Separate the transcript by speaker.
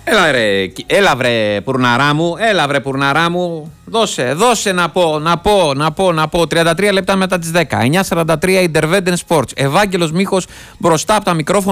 Speaker 1: Έλα βρε πουρναρά μου. Δώσε να πω. 33 λεπτά μετά τις 10. 9:43 Interveden Sports. Ευάγγελος Μίχος μπροστά από τα μικρόφωνα.